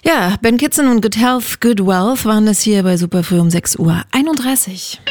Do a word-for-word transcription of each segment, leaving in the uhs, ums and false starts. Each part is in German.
Ja, Ben Kitson und Good Health, Good Wealth waren das hier bei Superfrüh um sechs Uhr einunddreißig.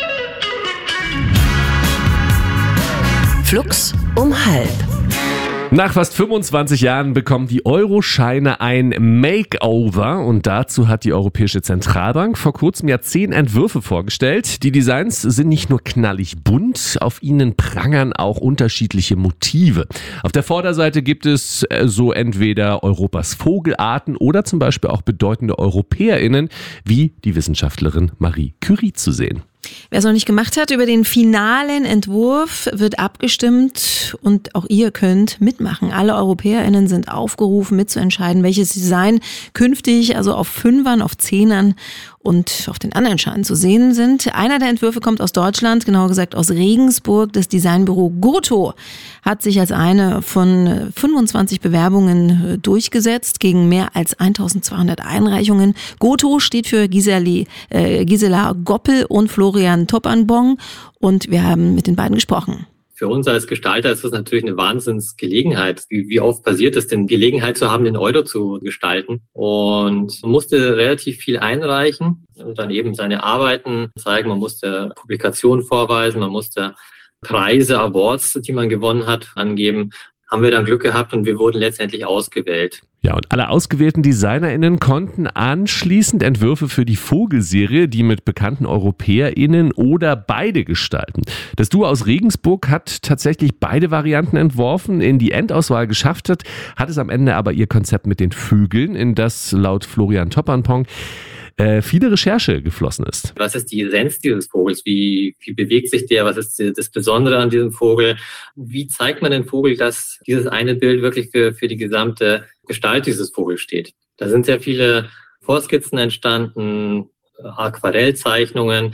Flux um halb. Nach fast fünfundzwanzig Jahren bekommen die Euroscheine ein Makeover und dazu hat die Europäische Zentralbank vor kurzem ja zehn Entwürfe vorgestellt. Die Designs sind nicht nur knallig bunt, auf ihnen prangern auch unterschiedliche Motive. Auf der Vorderseite gibt es so entweder Europas Vogelarten oder zum Beispiel auch bedeutende EuropäerInnen wie die Wissenschaftlerin Marie Curie zu sehen. Wer es noch nicht gemacht hat, über den finalen Entwurf wird abgestimmt und auch ihr könnt mitmachen. Alle EuropäerInnen sind aufgerufen, mitzuentscheiden, welches Design künftig also auf Fünfern, auf Zehnern und auf den anderen Scheinen zu sehen sind. Einer der Entwürfe kommt aus Deutschland, genauer gesagt aus Regensburg. Das Designbüro Goto hat sich als eine von fünfundzwanzig Bewerbungen durchgesetzt gegen mehr als eintausendzweihundert Einreichungen. Goto steht für Gisela, äh, Gisela Goppel und Florian Toppanbong und wir haben mit den beiden gesprochen. Für uns als Gestalter ist das natürlich eine Wahnsinnsgelegenheit. Wie, wie oft passiert es denn, Gelegenheit zu haben, den Euro zu gestalten? Und man musste relativ viel einreichen und dann eben seine Arbeiten zeigen. Man musste Publikationen vorweisen, man musste Preise, Awards, die man gewonnen hat, angeben. Haben wir dann Glück gehabt und wir wurden letztendlich ausgewählt. Ja, und alle ausgewählten DesignerInnen konnten anschließend Entwürfe für die Vogelserie, die mit bekannten EuropäerInnen oder beide gestalten. Das Duo aus Regensburg hat tatsächlich beide Varianten entworfen, in die Endauswahl geschafft hat, hat es am Ende aber ihr Konzept mit den Vögeln, in das laut Florian Toppanbong äh, viele Recherche geflossen ist. Was ist die Essenz dieses Vogels? Wie, wie bewegt sich der? Was ist das Besondere an diesem Vogel? Wie zeigt man den Vogel, dass dieses eine Bild wirklich für, für die gesamte Gestalt dieses Vogels steht? Da sind sehr viele Vorskizzen entstanden, Aquarellzeichnungen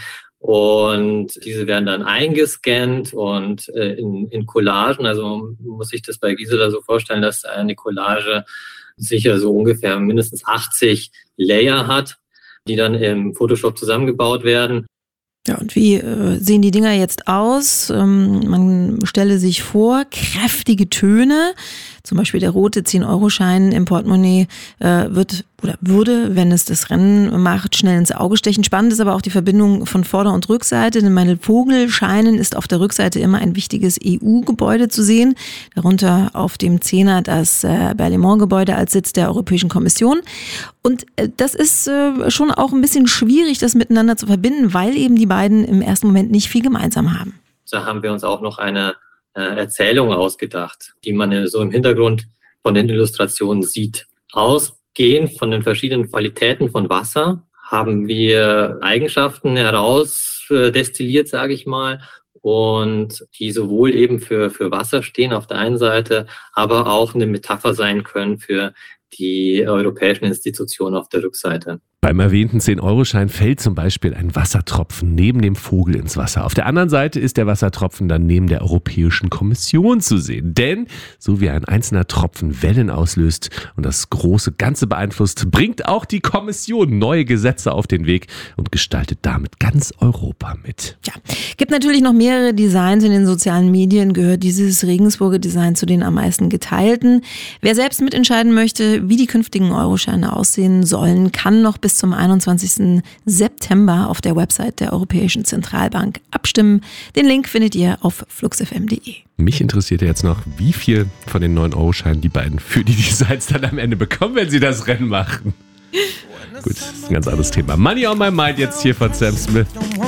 und diese werden dann eingescannt und äh, in, in Collagen, also man muss sich das bei Gisela so vorstellen, dass eine Collage sicher so ungefähr mindestens achtzig Layer hat, die dann im Photoshop zusammengebaut werden. Ja, und wie äh, sehen die Dinger jetzt aus? Ähm, man stelle sich vor, kräftige Töne, zum Beispiel der rote zehn-Euro-Schein im Portemonnaie äh, wird oder würde, wenn es das Rennen macht, schnell ins Auge stechen. Spannend ist aber auch die Verbindung von Vorder- und Rückseite, denn bei den Vogelscheinen ist auf der Rückseite immer ein wichtiges E U-Gebäude zu sehen, darunter auf dem Zehner das äh, Berlaymont-Gebäude als Sitz der Europäischen Kommission. Und äh, das ist äh, schon auch ein bisschen schwierig, das miteinander zu verbinden, weil eben die beiden im ersten Moment nicht viel gemeinsam haben. Da haben wir uns auch noch eine äh, Erzählung ausgedacht, die man so im Hintergrund von den Illustrationen sieht. Ausgehend von den verschiedenen Qualitäten von Wasser haben wir Eigenschaften herausdestilliert, sage ich mal, und die sowohl eben für, für Wasser stehen auf der einen Seite, aber auch eine Metapher sein können für die europäischen Institutionen auf der Rückseite. Beim erwähnten zehn-Euro-Schein fällt zum Beispiel ein Wassertropfen neben dem Vogel ins Wasser. Auf der anderen Seite ist der Wassertropfen dann neben der Europäischen Kommission zu sehen. Denn so wie ein einzelner Tropfen Wellen auslöst und das große Ganze beeinflusst, bringt auch die Kommission neue Gesetze auf den Weg und gestaltet damit ganz Europa mit. Ja, gibt natürlich noch mehrere Designs in den sozialen Medien, gehört dieses Regensburger Design zu den am meisten geteilten. Wer selbst mitentscheiden möchte, wie die künftigen Euroscheine aussehen sollen, kann noch bis zum einundzwanzigsten September auf der Website der Europäischen Zentralbank abstimmen. Den Link findet ihr auf fluxfm punkt de. Mich interessiert ja jetzt noch, wie viel von den neun Euro-Scheinen die beiden für die Designs dann am Ende bekommen, wenn sie das Rennen machen. Gut, das ist ein ganz anderes Thema. Money on my mind jetzt hier von Sam Smith.